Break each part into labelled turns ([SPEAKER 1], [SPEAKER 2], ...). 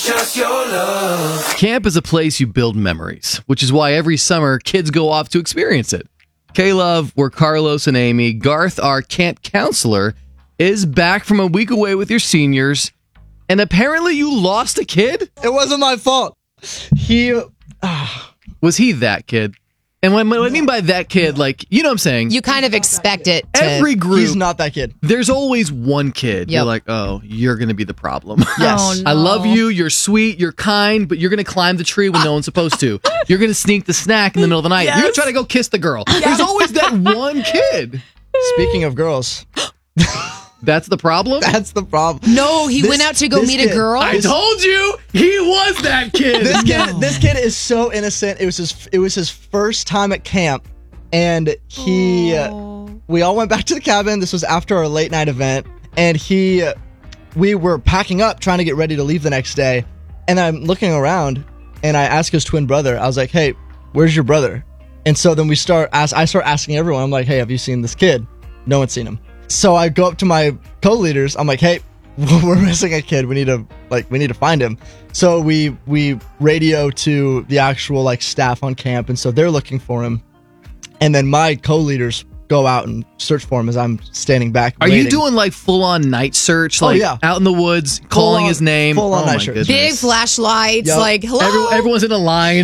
[SPEAKER 1] just your love.
[SPEAKER 2] Camp is a place you build memories, which is why every summer kids go off to experience it. K-Love, we're Carlos and Amy. Garth, our camp counselor, is back from a week away with your seniors, and apparently you lost a kid?
[SPEAKER 3] It wasn't my fault.
[SPEAKER 2] Was he that kid? And what I mean by that kid, like, you know what I'm saying?
[SPEAKER 4] You kind of expect it to.
[SPEAKER 2] Every group,
[SPEAKER 3] He's not that kid.
[SPEAKER 2] there's always one kid.
[SPEAKER 4] Yep.
[SPEAKER 2] You're like, oh, you're going to be the problem.
[SPEAKER 3] Yes.
[SPEAKER 4] Oh, no.
[SPEAKER 2] I love you, you're sweet, you're kind, but you're going to climb the tree when no one's supposed to. You're going to sneak the snack in the middle of the night. You're going to try to go kiss the girl. There's always that one kid.
[SPEAKER 3] Speaking of girls,
[SPEAKER 2] That's the problem?
[SPEAKER 3] that's the problem.
[SPEAKER 4] No, he
[SPEAKER 3] This-
[SPEAKER 4] went out to go
[SPEAKER 3] this
[SPEAKER 4] meet a
[SPEAKER 3] kid-
[SPEAKER 4] girl.
[SPEAKER 2] I told you he was that kid.
[SPEAKER 3] This kid is so innocent. It was his first time at camp, and we all went back to the cabin. This was after our late night event, and we were packing up, trying to get ready to leave the next day. And I'm looking around, and I asked his twin brother. I was like, "Hey, where's your brother?" And so then I start asking everyone. I'm like, "Hey, have you seen this kid?" No one's seen him. So I go up to my co-leaders. I'm like, "Hey, we're missing a kid. We need to find him." So we radio to the actual staff on camp, and so they're looking for him. And then my co-leaders go out and search for him as I'm standing back.
[SPEAKER 2] Are you
[SPEAKER 3] waiting.
[SPEAKER 2] doing full-on night search?
[SPEAKER 3] yeah.
[SPEAKER 2] Out in the woods, calling his name?
[SPEAKER 3] full-on
[SPEAKER 2] Oh,
[SPEAKER 3] night
[SPEAKER 2] my
[SPEAKER 3] search.
[SPEAKER 2] goodness.
[SPEAKER 4] Big flashlights,
[SPEAKER 3] Yep.
[SPEAKER 4] hello.
[SPEAKER 2] Everyone's in a line.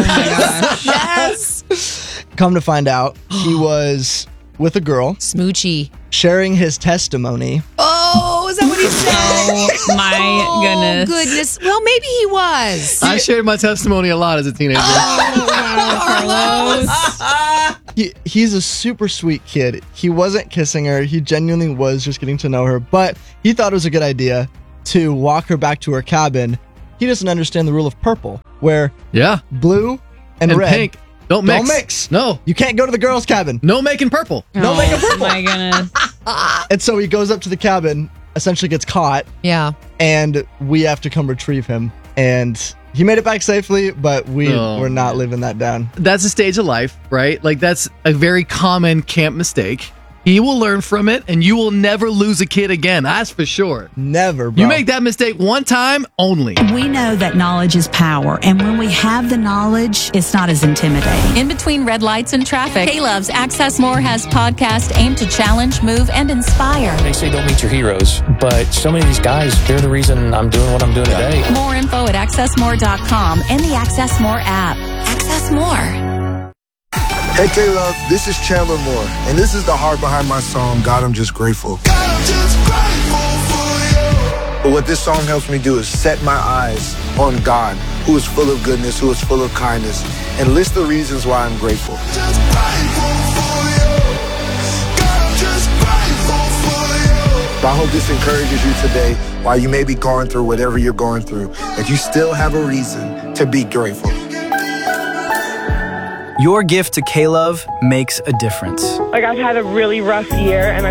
[SPEAKER 4] Yes.
[SPEAKER 3] Come to find out, he was with a girl
[SPEAKER 4] Smoochy.
[SPEAKER 3] sharing his testimony.
[SPEAKER 4] Oh, is that what he said?
[SPEAKER 5] Oh my
[SPEAKER 4] Oh,
[SPEAKER 5] goodness.
[SPEAKER 4] goodness. Well, maybe he was.
[SPEAKER 2] I shared my testimony a lot as a teenager.
[SPEAKER 5] Carlos.
[SPEAKER 3] He's a super sweet kid. He wasn't kissing her. He genuinely was just getting to know her, but he thought it was a good idea to walk her back to her cabin. He doesn't understand the rule of purple, where
[SPEAKER 2] Yeah.
[SPEAKER 3] blue and,
[SPEAKER 2] And
[SPEAKER 3] red
[SPEAKER 2] pink. Don't mix.
[SPEAKER 3] don't mix.
[SPEAKER 2] No.
[SPEAKER 3] You can't go to the girls' cabin.
[SPEAKER 2] No making purple.
[SPEAKER 3] No make a purple.
[SPEAKER 5] Oh my goodness.
[SPEAKER 3] And so he goes up to the cabin, essentially gets caught,
[SPEAKER 4] Yeah.
[SPEAKER 3] and we have to come retrieve him. And he made it back safely, but we're not living that down.
[SPEAKER 2] That's a stage of life, right? That's a very common camp mistake. He will learn from it, and you will never lose a kid again. That's for sure.
[SPEAKER 3] Never, bro.
[SPEAKER 2] You make that mistake one time only.
[SPEAKER 6] We know that knowledge is power, and when we have the knowledge, it's not as intimidating.
[SPEAKER 7] In between red lights and traffic, K-Love's Access More has podcast aimed to challenge, move, and inspire.
[SPEAKER 8] They say don't meet your heroes, but so many of these guys, they're the reason I'm doing what I'm doing today.
[SPEAKER 7] More info at accessmore.com and the Access More app. Access More.
[SPEAKER 9] Hey K-Love, this is Chandler Moore, and this is the heart behind my song, God, I'm Just Grateful. But what this song helps me do is set my eyes on God, who is full of goodness, who is full of kindness, and list the reasons why I'm grateful. I hope this encourages you today, while you may be going through whatever you're going through, that you still have a reason to be grateful.
[SPEAKER 10] Your gift to K-Love makes a difference.
[SPEAKER 11] I've had a really rough year, and I